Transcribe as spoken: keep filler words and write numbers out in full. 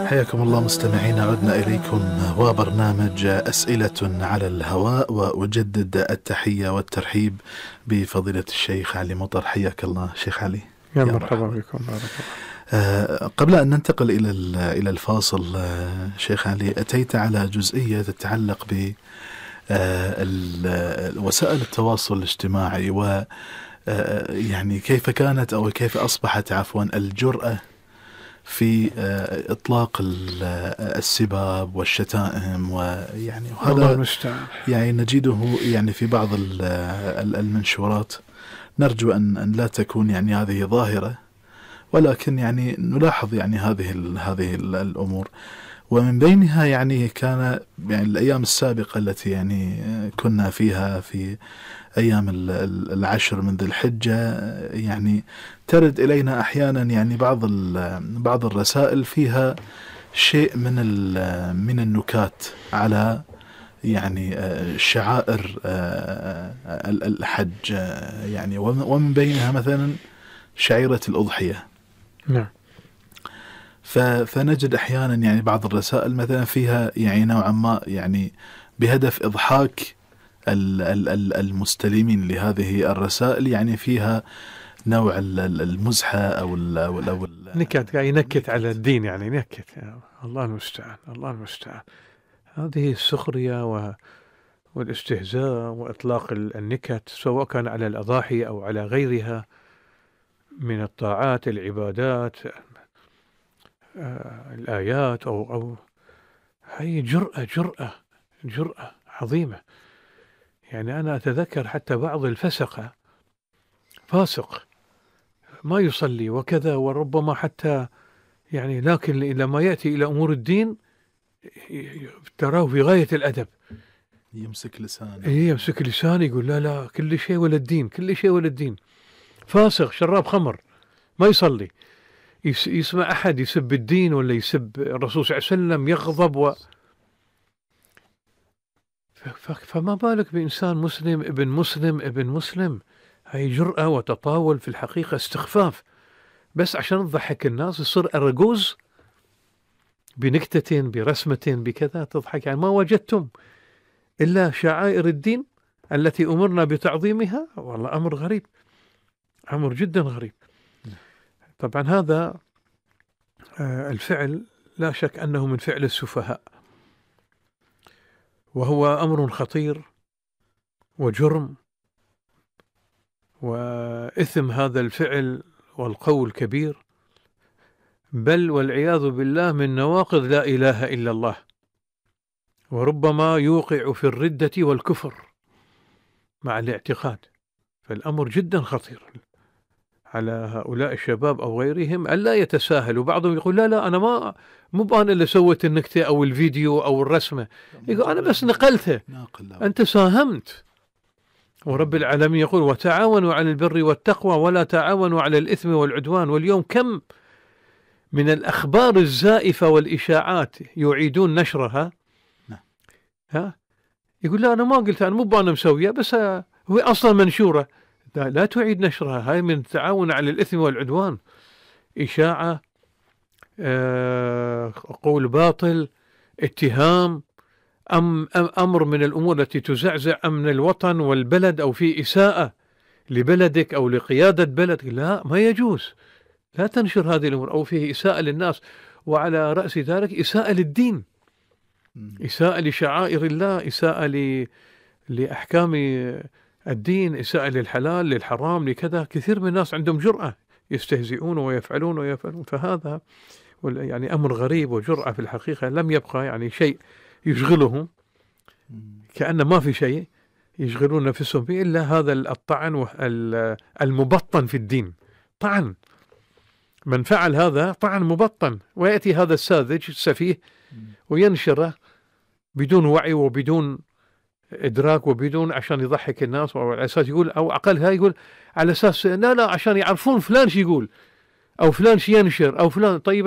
حياكم الله مستمعينا، عدنا إليكم وبرنامج أسئلة على الهواء، وأجدد التحية والترحيب بفضيلة الشيخ علي مطر. حياك الله شيخ علي. يا مرحبا بكم، بارك الله. آه قبل أن ننتقل إلى إلى الفاصل، آه شيخ علي، أتيت على جزئية تتعلق ب آه وسائل التواصل الاجتماعي، و آه يعني كيف كانت أو كيف أصبحت عفوا الجرأة في إطلاق السباب والشتائم، ويعني وهذا يعني نجده يعني في بعض المنشورات. نرجو أن أن لا تكون يعني هذه ظاهرة، ولكن يعني نلاحظ يعني هذه هذه الأمور. ومن بينها يعني كان يعني الأيام السابقة التي يعني كنا فيها في أيام العشر من ذي الحجة، يعني ترد إلينا أحيانا يعني بعض بعض الرسائل فيها شيء من من النكات على يعني شعائر الحج، يعني ومن بينها مثلا شعيرة الأضحية. نعم. فنجد أحيانا يعني بعض الرسائل مثلا فيها يعني نوعا ما يعني بهدف إضحاك المستلمين لهذه الرسائل، يعني فيها نوع المزحة أو أو نكت، يعني نكت على الدين، يعني نكت. الله المستعان، الله المستعان. هذه السخرية و والاستهزاء وإطلاق النكت، سواء كان على الأضاحي أو على غيرها من الطاعات، العبادات، آه، الآيات، أو أو هي جرأة جرأة جرأة عظيمة. يعني أنا أتذكر حتى بعض الفسقة، فاسق ما يصلي وكذا، وربما حتى يعني، لكن لما يأتي إلى أمور الدين تراه في غاية الأدب، يمسك لسانه يمسك لسانه يقول لا لا كل شيء ولا الدين، كل شيء ولا الدين. فاسق شراب خمر ما يصلي، يسمع أحد يسب الدين ولا يسب الرسول صلى الله عليه وسلم يغضب و... فما بالك بإنسان مسلم، ابن مسلم ابن مسلم. هاي جرأة وتطاول، في الحقيقة استخفاف، بس عشان تضحك الناس، يصير أرجوز بنكتة برسمة بكذا تضحك. يعني ما وجدتم إلا شعائر الدين التي أمرنا بتعظيمها؟ والله أمر غريب، أمر جدا غريب. طبعا هذا الفعل لا شك أنه من فعل السفهاء، وهو أمر خطير وجرم، وإثم هذا الفعل والقول كبير، بل والعياذ بالله من نواقض لا إله إلا الله، وربما يوقع في الردة والكفر مع الاعتقاد. فالأمر جدا خطير على هؤلاء الشباب أو غيرهم ألا يتساهلوا. بعضهم يقول لا لا أنا ما مو أنا اللي سويت النكتة أو الفيديو أو الرسمة، يقول أنا بس نقلته، أنت ساهمت. ورب العالمين يقول وتعاونوا على البر والتقوى ولا تعاونوا على الإثم والعدوان. واليوم كم من الأخبار الزائفة والإشاعات يعيدون نشرها. ها يقول لا أنا ما قلت، أنا مو أنا مسوية، بس هو أصلا منشورة. لا, لا تعيد نشرها، هاي من التعاون على الإثم والعدوان. إشاعة، آه، قول باطل، اتهام، أم أم أمر من الأمور التي تزعزع أمن الوطن والبلد، أو في إساءة لبلدك أو لقيادة بلدك. لا، ما يجوز، لا تنشر هذه الأمور، أو فيه إساءة للناس، وعلى رأس ذلك إساءة للدين، إساءة لشعائر الله، إساءة ل... لأحكام الدين، إساءة للحلال للحرام لكذا. كثير من الناس عندهم جرأة يستهزئون ويفعلون ويفعلون. فهذا يعني أمر غريب وجرأة في الحقيقة لم يبقى يعني شيء يشغلهم، كأن ما في شيء يشغلون نفسهم به إلا هذا الطعن المبطن في الدين. طعن، من فعل هذا طعن مبطن، ويأتي هذا الساذج السفيه وينشره بدون وعي وبدون إدراك وبدون، عشان يضحك الناس، أو على أساس يقول، أو أقلها يقول على أساس لا لا عشان يعرفون فلان شي يقول، أو فلان شي ينشر، أو فلان. طيب